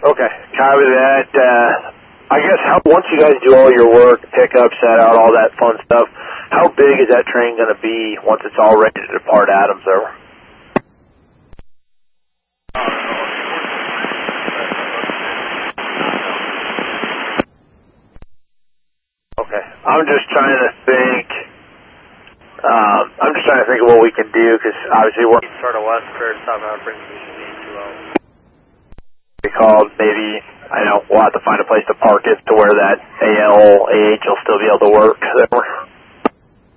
Okay, copy that. I guess once you guys do all your work, pick up, set out, all that fun stuff, how big is that train going to be once it's all ready to depart Adams over? Okay, I'm just trying to think. Of what we can do, because obviously we're sort of west or southbound brings me to we called, maybe, I know, we'll have to find a place to park it to where that AH will still be able to work.